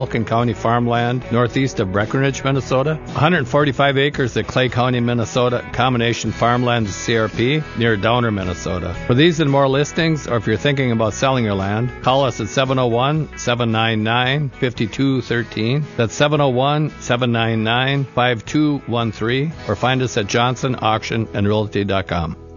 Vulcan County farmland northeast of Breckenridge, Minnesota. 145 acres at Clay County, Minnesota, combination farmland to CRP near Downer, Minnesota. For these and more listings, or if you're thinking about selling your land, call us at 701-799-5213. That's 701-799-5213, or find us at johnsonauctionandrealty.com.